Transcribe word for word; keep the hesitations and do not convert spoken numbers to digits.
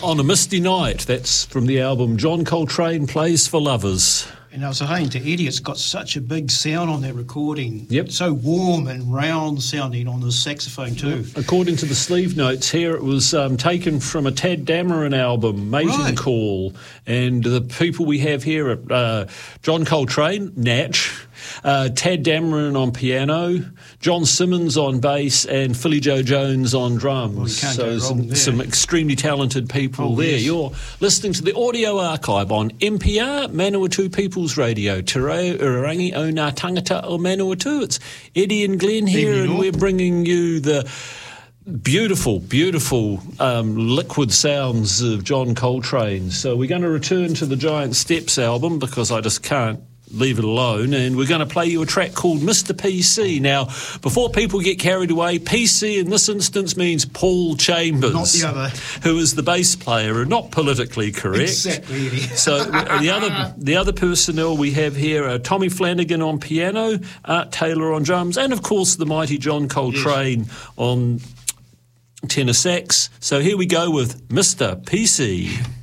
On a Misty Night. That's from the album John Coltrane Plays for Lovers. And I was saying to Eddie, it's got such a big sound on that recording. Yep. So warm and round sounding on the saxophone too. According to the sleeve notes here, it was um, taken from a Tad Dameron album, Mating Right. Call. And the people we have here are uh, John Coltrane, Natch, uh, Tad Dameron on piano, John Simmons on bass, and Philly Joe Jones on drums. Well, you can't so go wrong some, there. some extremely talented people Oh, there. yes. You're listening to the Audio Archive on M P R, Manawatu People's Radio, Te Reo Urarangi o Ngā Tangata o Manawatu. It's Eddie and Glenn here, Evening, and all. we're bringing you the beautiful, beautiful um, liquid sounds of John Coltrane. So we're going to return to the Giant Steps album because I just can't leave it alone, and we're going to play you a track called Mister P C. Now, before people get carried away, P C in this instance means Paul Chambers, Not the other. who is the bass player, and not politically correct. Exactly, Eddie. So uh, the other the other personnel we have here are Tommy Flanagan on piano, Art Taylor on drums, and of course the mighty John Coltrane on tenor sax. So here we go with Mister P C.